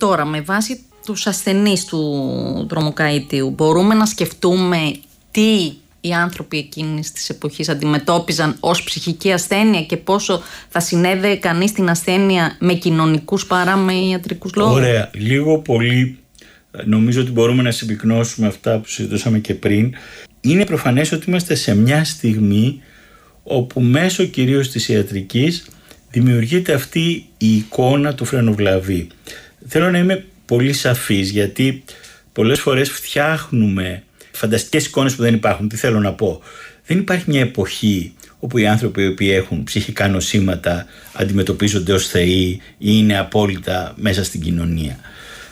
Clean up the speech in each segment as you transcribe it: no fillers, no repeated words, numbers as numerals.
τώρα, με βάση τους ασθενείς του δρομοκαΐτιου, μπορούμε να σκεφτούμε τι οι άνθρωποι εκείνης της εποχής αντιμετώπιζαν ως ψυχική ασθένεια και πόσο θα συνέδεε κανείς την ασθένεια με κοινωνικούς παρά με ιατρικούς λόγους? Ωραία. Λίγο πολύ νομίζω ότι μπορούμε να συμπυκνώσουμε αυτά που συζητούσαμε και πριν. Είναι προφανές ότι είμαστε σε μια στιγμή όπου μέσω κυρίως της ιατρικής δημιουργείται αυτή η εικόνα του φρενοβλαβή. Θέλω να είμαι πολύ σαφής, γιατί πολλές φορές φτιάχνουμε φανταστικές εικόνες που δεν υπάρχουν. Τι θέλω να πω? Δεν υπάρχει μια εποχή όπου οι άνθρωποι οι οποίοι έχουν ψυχικά νοσήματα αντιμετωπίζονται ως θεοί ή είναι απόλυτα μέσα στην κοινωνία.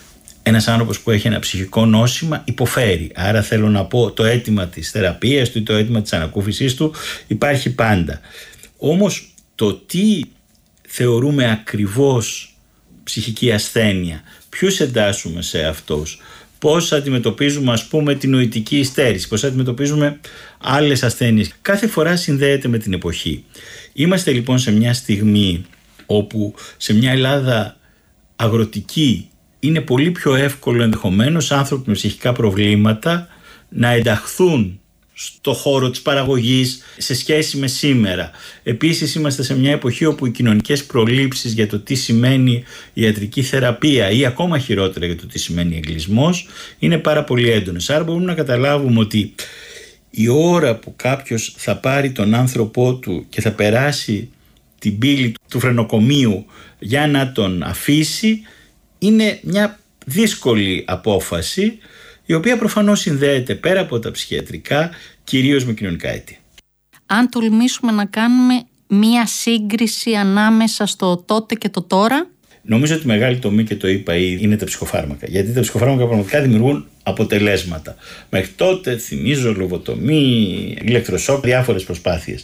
Ένας άνθρωπος που έχει ένα ψυχικό νόσημα υποφέρει. Άρα θέλω να πω, το αίτημα της θεραπείας του ή το αίτημα της ανακούφισης του υπάρχει πάντα. Όμως το τι θεωρούμε ακριβώς ψυχική ασθένεια, ποιους εντάσσουμε σε αυτούς, πώς αντιμετωπίζουμε ας πούμε την νοητική υστέρηση, πώς αντιμετωπίζουμε άλλες ασθένειες, κάθε φορά συνδέεται με την εποχή. Είμαστε λοιπόν σε μια στιγμή όπου σε μια Ελλάδα αγροτική είναι πολύ πιο εύκολο ενδεχομένως άνθρωποι με ψυχικά προβλήματα να ενταχθούν στο χώρο της παραγωγής σε σχέση με σήμερα. Επίσης είμαστε σε μια εποχή όπου οι κοινωνικές προλήψεις για το τι σημαίνει ιατρική θεραπεία ή ακόμα χειρότερα για το τι σημαίνει εγκλισμός είναι πάρα πολύ έντονες. Άρα μπορούμε να καταλάβουμε ότι η ώρα που κάποιος θα πάρει τον άνθρωπό του και θα περάσει την πύλη του φρενοκομείου για να τον αφήσει είναι μια δύσκολη απόφαση, η οποία προφανώς συνδέεται πέρα από τα ψυχιατρικά κυρίως με κοινωνικά αίτια. Αν τολμήσουμε να κάνουμε μία σύγκριση ανάμεσα στο τότε και το τώρα? Νομίζω ότι μεγάλη τομή, και το είπα ήδη, είναι τα ψυχοφάρμακα. Γιατί τα ψυχοφάρμακα πραγματικά δημιουργούν αποτελέσματα. Μέχρι τότε θυμίζω λογοτομή, ηλεκτροσόκ, διάφορες προσπάθειες.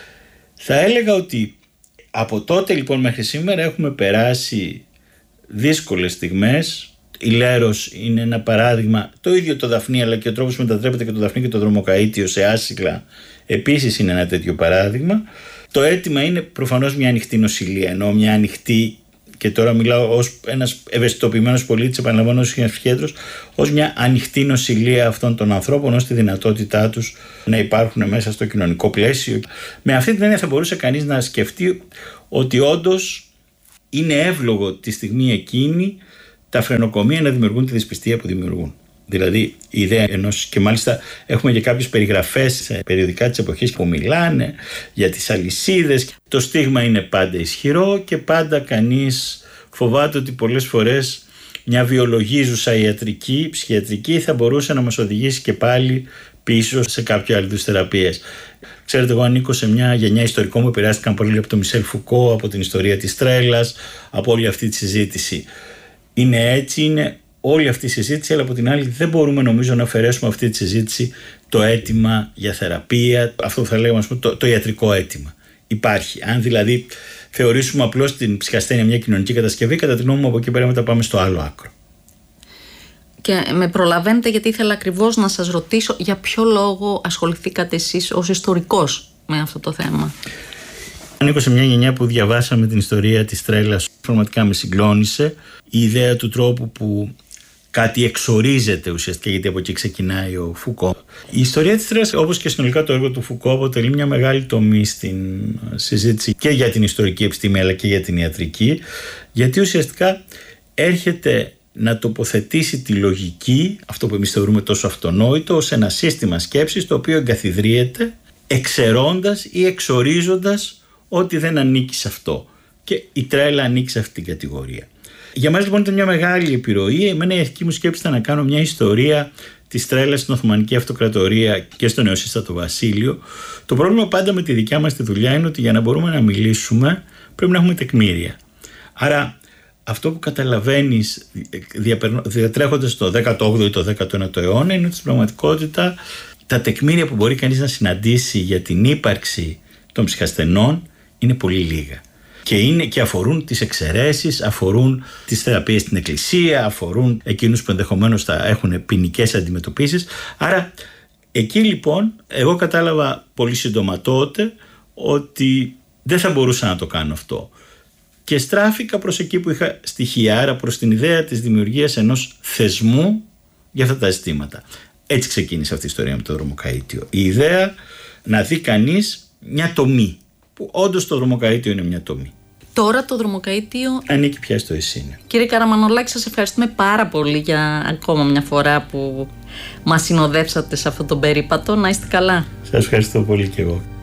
Θα έλεγα ότι από τότε λοιπόν μέχρι σήμερα έχουμε περάσει δύσκολες στιγμές. Η Λέρος είναι ένα παράδειγμα, το ίδιο το Δαφνί, αλλά και ο τρόπος που μετατρέπεται και το Δαφνί και το δρομοκαΐτιο σε άσυλα επίσης είναι ένα τέτοιο παράδειγμα. Το αίτημα είναι προφανώς μια ανοιχτή νοσηλεία, ενώ μια ανοιχτή, και τώρα μιλάω ως ένας ευαισθητοποιημένος πολίτης, επαναλαμβάνω ως ψυχίατρος, ως μια ανοιχτή νοσηλεία αυτών των ανθρώπων, ως τη δυνατότητά τους να υπάρχουν μέσα στο κοινωνικό πλαίσιο. Με αυτή την έννοια θα μπορούσε κανείς να σκεφτεί ότι όντως είναι εύλογο τη στιγμή εκείνη τα φρενοκομεία να δημιουργούν τη δυσπιστία που δημιουργούν. Δηλαδή η ιδέα ενός, και μάλιστα έχουμε και κάποιες περιγραφές σε περιοδικά της εποχής που μιλάνε για τις αλυσίδες. Το στίγμα είναι πάντα ισχυρό και πάντα κανείς φοβάται ότι πολλές φορές μια βιολογίζουσα ιατρική, ψυχιατρική θα μπορούσε να μας οδηγήσει και πάλι πίσω σε κάποια άλλη είδους θεραπείες. Ξέρετε, εγώ ανήκω σε μια γενιά ιστορικών που επηρεάστηκαν πολύ από τον Μισελ Φουκώ, από την ιστορία της τρέλας, από όλη αυτή τη συζήτηση. Είναι έτσι, είναι όλη αυτή η συζήτηση, αλλά από την άλλη δεν μπορούμε νομίζω να αφαιρέσουμε αυτή τη συζήτηση το αίτημα για θεραπεία, αυτό που θα λέγαμε το ιατρικό αίτημα. Υπάρχει. Αν δηλαδή θεωρήσουμε απλώς την ψυχασθένεια μια κοινωνική κατασκευή, κατά την γνώμη μου από εκεί πέρα μετά πάμε στο άλλο άκρο. Και με προλαβαίνετε, γιατί ήθελα ακριβώς να σας ρωτήσω για ποιο λόγο ασχοληθήκατε εσείς ως ιστορικός με αυτό το θέμα. Ανήκω σε μια γενιά που διαβάσαμε την ιστορία της τρέλας. Πραγματικά με συγκλώνησε η ιδέα του τρόπου που κάτι εξορίζεται ουσιαστικά, γιατί από εκεί ξεκινάει ο Φουκώ. Η ιστορία της τρέλας, όπως και συνολικά το έργο του Φουκώ, αποτελεί μια μεγάλη τομή στην συζήτηση και για την ιστορική επιστήμη αλλά και για την ιατρική, γιατί ουσιαστικά έρχεται να τοποθετήσει τη λογική, αυτό που εμείς θεωρούμε τόσο αυτονόητο, ως ένα σύστημα σκέψης το οποίο εγκαθιδρύεται εξαιρώντας ή εξορίζοντας ό,τι δεν ανήκει σε αυτό. Και η τρέλα ανήκει σε αυτή την κατηγορία. Για μας λοιπόν ήταν μια μεγάλη επιρροή. Εμένα η αρχική μου σκέψη ήταν να κάνω μια ιστορία της τρέλας στην Οθωμανική Αυτοκρατορία και στο νεοσύστατο Βασίλειο. Το πρόβλημα πάντα με τη δικιά μας τη δουλειά είναι ότι για να μπορούμε να μιλήσουμε πρέπει να έχουμε τεκμήρια. Άρα αυτό που καταλαβαίνεις διατρέχοντας το 18ο ή το 19ο αιώνα είναι ότι στην πραγματικότητα τα τεκμήρια που μπορεί κανείς να συναντήσει για την ύπαρξη των ψυχασθενών είναι πολύ λίγα. Και αφορούν τις εξαιρέσεις, αφορούν τις θεραπείες στην εκκλησία, αφορούν εκείνους που ενδεχομένως θα έχουν ποινικές αντιμετωπίσεις. Άρα εκεί λοιπόν εγώ κατάλαβα πολύ σύντομα τότε ότι δεν θα μπορούσα να το κάνω αυτό. και στράφηκα προς εκεί που είχα στοιχεία, άρα προς την ιδέα της δημιουργίας ενός θεσμού για αυτά τα ζητήματα. Έτσι ξεκίνησε αυτή η ιστορία με το δρομοκαΐτιο. Η ιδέα να δει κανείς μια τομή, που όντως το δρομοκαΐτιο είναι μια τομή. Τώρα το δρομοκαΐτιο ανήκει πια στο ΕΣΥΝ. Κύριε Καραμανολάκη, σας ευχαριστούμε πάρα πολύ για ακόμα μια φορά που μας συνοδεύσατε σε αυτόν τον περίπατο. Να είστε καλά. Σας ευχαριστώ πολύ και εγώ.